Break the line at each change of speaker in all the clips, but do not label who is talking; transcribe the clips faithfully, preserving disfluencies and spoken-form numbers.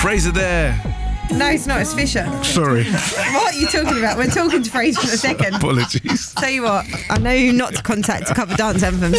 Fraser there.
No, it's not. It's Fisher.
Sorry.
What are you talking about? We're talking to Fraser in a second.
Apologies.
Tell you what, I know you not to contact a couple of dance anthems.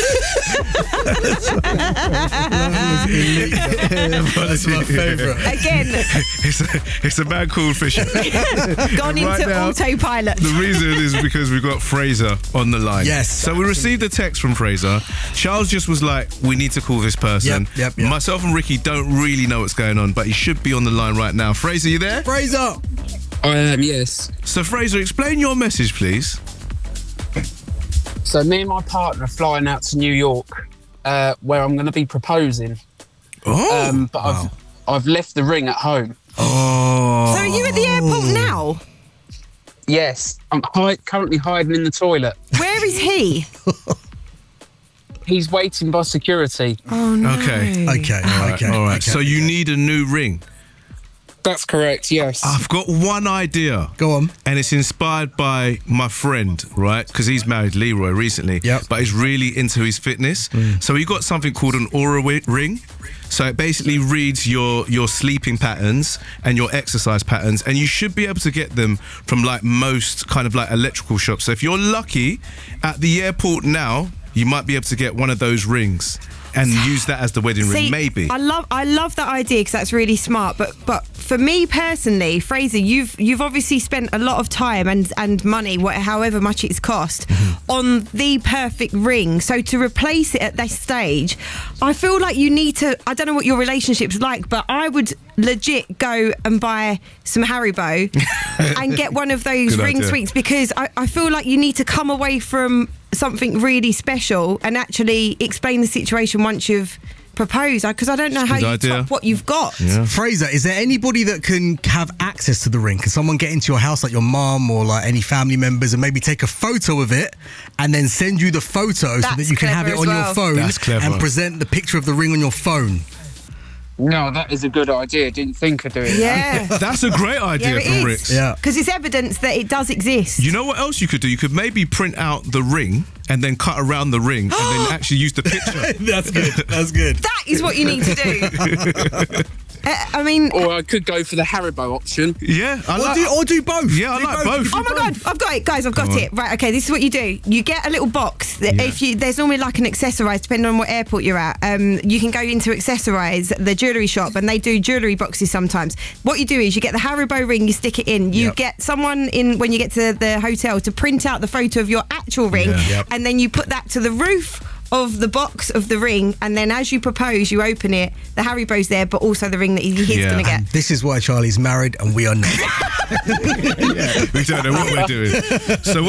That's my favourite.
Again.
It's a, it's a man called Fisher.
Gone
Right
into
now,
autopilot.
The reason is because we've got Fraser on the line.
Yes.
So we received a text from Fraser. Charles just was like, we need to call this person.
Yep, yep, yep.
Myself and Ricky don't really know what's going on, but he should be on the line right now. Fraser, you there?
Fraser!
I am, yes.
So Fraser, explain your message, please.
So me and my partner are flying out to New York, uh, where I'm going to be proposing.
Oh.
Um, but
wow.
I've I've left the ring at home.
Oh.
So are you at the airport now?
Yes, I'm hi- currently hiding in the toilet.
Where is he?
He's waiting by security.
Oh, no.
Okay.
Okay,
All right,
okay.
all right.
okay.
So you need a new ring.
That's correct, yes.
I've got one idea.
Go on.
And it's inspired by my friend, right? Because he's married Leroy recently.
Yep.
But he's really into his fitness.
Mm.
So he got something called an Aura wi- ring. So it basically reads your your sleeping patterns and your exercise patterns, and you should be able to get them from like most kind of like electrical shops. So if you're lucky at the airport now, you might be able to get one of those rings and use that as the wedding
See,
ring, maybe.
I love I love that idea because that's really smart. But but for me personally, Fraser, you've you've obviously spent a lot of time and, and money, what, however much it's cost,
Mm-hmm.
on the perfect ring. So to replace it at this stage, I feel like you need to. I don't know what your relationship's like, but I would legit go and buy some Haribo and get one of those
Good
ring
idea.
sweets because I, I feel like you need to come away from something really special and actually explain the situation once you've proposed, because I don't know how
Good
you
idea.
top what you've got.
Yeah.
Fraser, is there anybody that can have access to the ring? Can someone get into your house, like your mum or like any family members, and maybe take a photo of it and then send you the photo so
That's
that you can have it
clever
on
as
your
well.
phone
That's clever.
and present the picture of the ring on your phone?
No, that is a good idea. Didn't think of doing that.
Yeah.
That's a great idea
Yeah, it
from
is.
Rix.
Yeah.
Because it's evidence that it does exist.
You know what else you could do? You could maybe print out the ring and then cut around the ring and then actually use the picture.
That's good. That's good.
That is what you need to do. uh, I mean,
Or I could go for the Haribo option.
Yeah, I
Or
like.
do, or do both.
Yeah, I
Do
like both.
oh my God, I've got it. Guys, I've got
Come on.
it. Right, okay, this is what you do. You get a little box. That
Yeah.
If you, there's normally like an accessorise, depending on what airport you're at. Um, you can go into accessorise, the jewellery shop, and they do jewellery boxes sometimes. What you do is you get the Haribo ring, you stick it in. You
Yep.
get someone in, when you get to the hotel, to print out the photo of your actual ring,
Yeah.
Yep.
and then you put that to the roof of the box of the ring, and then as you propose, you open it, the Haribo's there, but also the ring that he- he's
Yeah.
going to get.
And this is why Charlie's married and we are not.
We don't know what we're doing. So